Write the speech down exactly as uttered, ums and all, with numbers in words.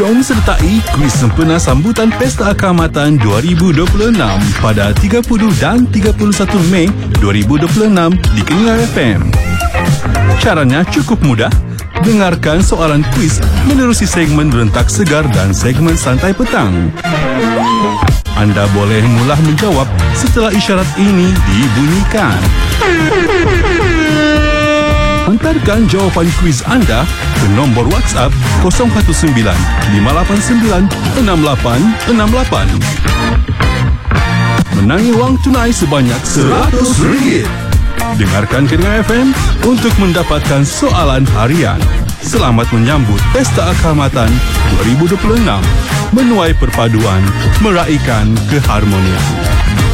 Jom sertai kuis sempena sambutan Pesta Keamatan dua ribu dua puluh enam pada tiga puluh dan tiga puluh satu Mei dua ribu dua puluh enam di Keningau F M. Caranya cukup mudah. Dengarkan soalan kuis menerusi segmen Rentak Segar dan segmen Santai Petang. Anda boleh mula menjawab setelah isyarat ini dibunyikan. Hantarkan jawapan kuis anda ke nombor WhatsApp kosong satu sembilan lima lapan sembilan enam lapan enam lapan. Menangi wang tunai sebanyak seratus ringgit. Dengarkan Keningau F M untuk mendapatkan soalan harian. Selamat menyambut Pesta Keamatan dua ribu dua puluh enam. Menuai perpaduan, meraihkan keharmonian.